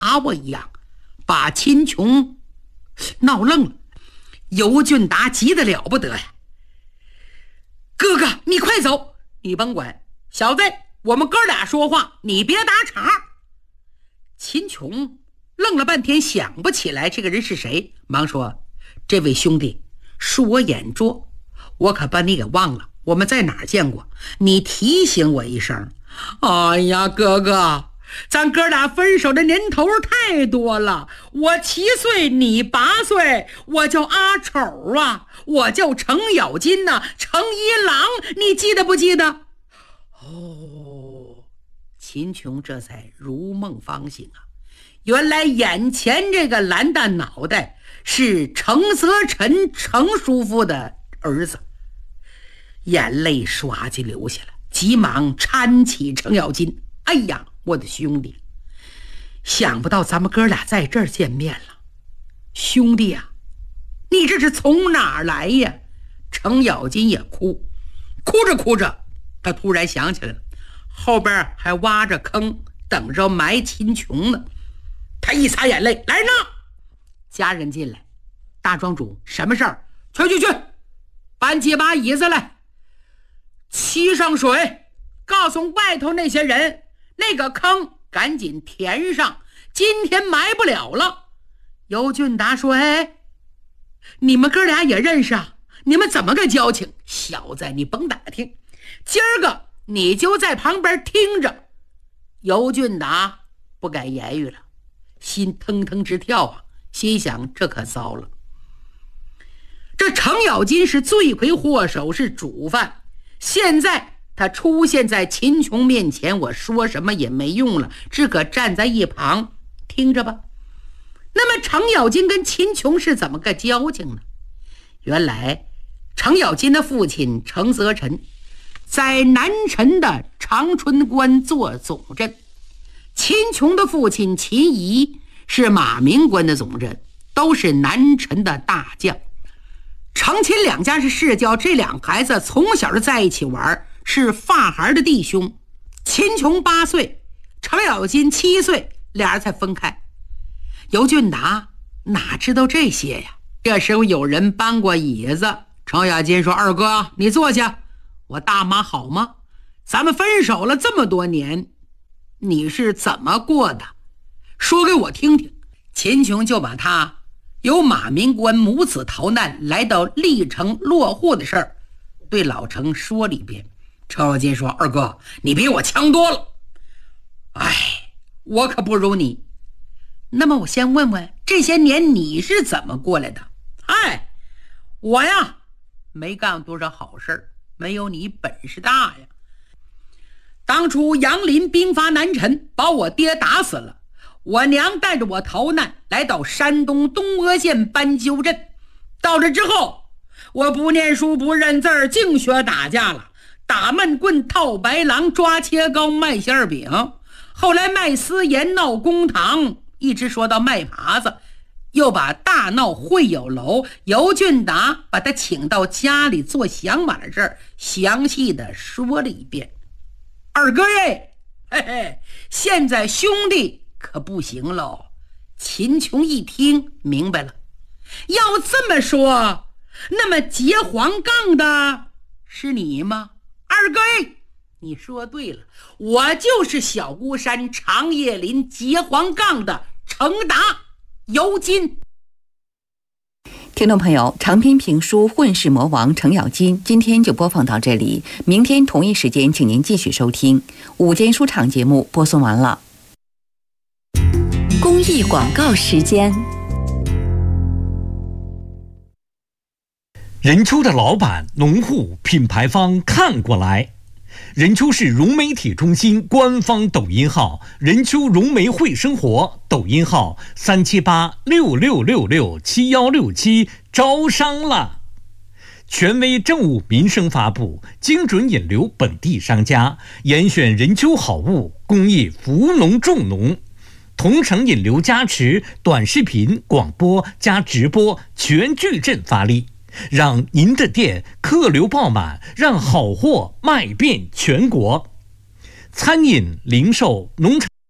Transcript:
打我一样，把秦琼闹愣了。尤俊达急得了不得呀！哥哥，你快走！你甭管，小子，我们哥俩说话，你别打岔。秦琼愣了半天，想不起来这个人是谁，忙说：这位兄弟，恕我眼拙，我可把你给忘了，我们在哪儿见过？你提醒我一声。哎呀，哥哥，咱哥俩分手的年头太多了，我7岁，你8岁，我叫阿丑啊，我叫程咬金呐，程一郎，你记得不记得？哦，秦琼这才如梦方醒啊，原来眼前这个蓝蛋脑袋是程泽臣程叔父的儿子，眼泪唰就流下来，急忙搀起程咬金。哎呀，我的兄弟，想不到咱们哥俩在这儿见面了。兄弟呀，你这是从哪儿来呀？程咬金也哭着哭着，他突然想起来了，后边还挖着坑等着埋秦琼呢。他一擦眼泪，来人呐！家人进来。大庄主，什么事儿？去，搬几把椅子来，沏上水，告诉外头那些人，那个坑赶紧填上，今天埋不了了。尤俊达说：哎，你们哥俩也认识啊？你们怎么个交情？小子，你甭打听，今儿个你就在旁边听着。尤俊达不敢言语了，心腾腾直跳啊，心想这可糟了。这程咬金是罪魁祸首，是主犯，现在他出现在秦琼面前，我说什么也没用了，只可站在一旁听着吧。那么程咬金跟秦琼是怎么个交情呢？原来程咬金的父亲程泽臣在南陈的长春关做总镇，秦琼的父亲秦仪是马鸣关的总镇，都是南陈的大将。程秦两家是世交，这两孩子从小就在一起玩，是发孩的弟兄。秦琼8岁，程咬金7岁，俩人才分开。尤俊达哪知道这些呀？这时候有人搬过椅子，程咬金说：二哥，你坐下，我大妈好吗？咱们分手了这么多年，你是怎么过的？说给我听听。秦琼就把他由马鸣关母子逃难来到历城落户的事儿对老程说了一遍。程咬金说：二哥，你比我强多了，哎，我可不如你。那么我先问问，这些年你是怎么过来的？哎，我呀没干多少好事，没有你本事大呀。当初杨林兵发南陈，把我爹打死了，我娘带着我逃难，来到山东东阿县斑鸠镇。到这之后，我不念书不认字，净学打架了，打闷棍，套白狼，抓切糕，卖馅饼，后来卖私盐，闹公堂，一直说到卖耙子，又把大闹会友楼，尤俊达把他请到家里做响马的事儿详细的说了一遍。二哥耶，嘿嘿，现在兄弟可不行喽。秦琼一听明白了，要这么说，那么结黄杠的是你吗？二哥耶，你说对了，我就是小孤山长叶林结黄杠的程达尤金。 听众朋友，长篇评书《混世魔王程咬金》今天就播放到这里，明天同一时间请您继续收听午间书场节目播送完了。 公益广告时间。 任丘的老板、农户、品牌方看过来。任丘市融媒体中心官方抖音号任丘融媒会生活，抖音号37866667167，招商了。权威政务民生发布，精准引流本地商家，严选任丘好物，公益扶农助农，同城引流加持，短视频、广播加直播全矩阵发力，让您的店客流爆满，让好货卖遍全国。餐饮、零售、农场